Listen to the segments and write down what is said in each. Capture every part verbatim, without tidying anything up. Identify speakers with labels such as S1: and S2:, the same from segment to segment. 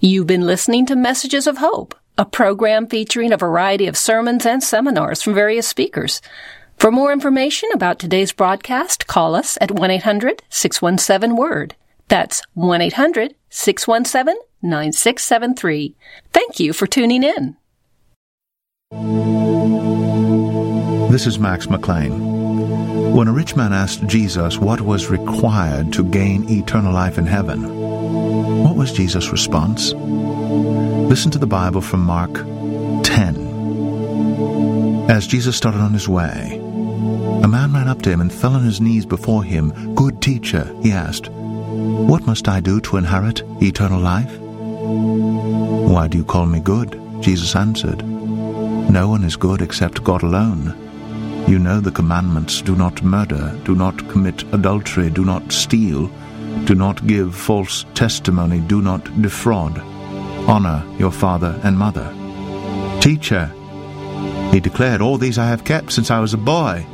S1: You've been listening to Messages of Hope, a program featuring a variety of sermons and seminars from various speakers. For more information about today's broadcast, call us at one eight hundred six one seven word. That's one eight hundred six one seven nine six seven three. Thank you for tuning in.
S2: This is Max McLean. When a rich man asked Jesus what was required to gain eternal life in heaven, what was Jesus' response? Listen to the Bible from Mark ten. As Jesus started on his way, a man ran up to him and fell on his knees before him. "Good teacher," he asked, "what must I do to inherit eternal life?" "Why do you call me good?" Jesus answered. "No one is good except God alone. You know the commandments: do not murder, do not commit adultery, do not steal, do not give false testimony, do not defraud, honor your father and mother." "Teacher," he declared, "all these I have kept since I was a boy."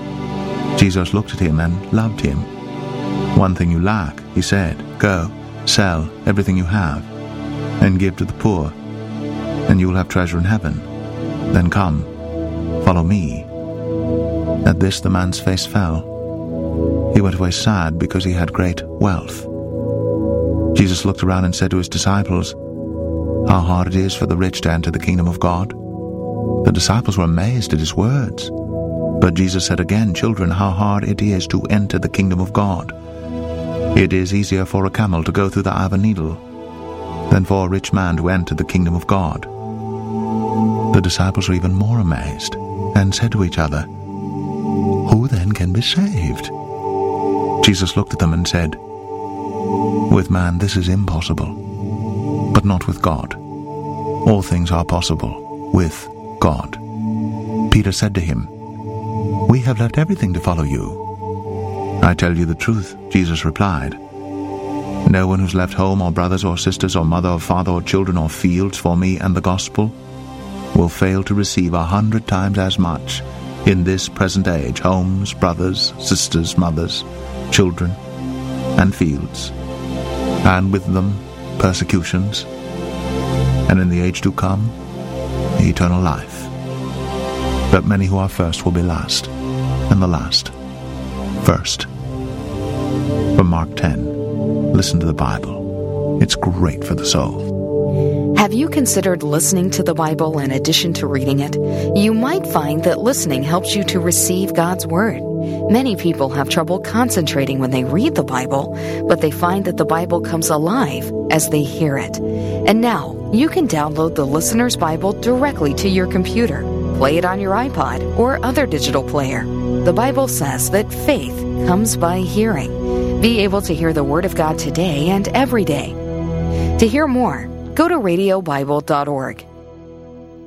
S2: Jesus looked at him and loved him. "One thing you lack," he said. "Go, sell everything you have, and give to the poor, and you will have treasure in heaven. Then come, follow me." At this the man's face fell. He went away sad because he had great wealth. Jesus looked around and said to his disciples, "How hard it is for the rich to enter the kingdom of God." The disciples were amazed at his words. But Jesus said again, "Children, how hard it is to enter the kingdom of God. It is easier for a camel to go through the eye of a needle than for a rich man to enter the kingdom of God." The disciples were even more amazed and said to each other, "Who then can be saved?" Jesus looked at them and said, "With man this is impossible, but not with God. All things are possible with God." Peter said to him, "We have left everything to follow you." "I tell you the truth," Jesus replied. "No one who's left home or brothers or sisters or mother or father or children or fields for me and the gospel will fail to receive a hundred times as much in this present age, homes, brothers, sisters, mothers, children, and fields, and with them persecutions, and in the age to come, eternal life. But many who are first will be last, and the last first." From Mark ten, listen to the Bible. It's great for the soul.
S3: Have you considered listening to the Bible in addition to reading it? You might find that listening helps you to receive God's Word. Many people have trouble concentrating when they read the Bible, but they find that the Bible comes alive as they hear it. And now, you can download the Listener's Bible directly to your computer. Play it on your iPod or other digital player. The Bible says that faith comes by hearing. Be able to hear the Word of God today and every day. To hear more, go to radio bible dot org.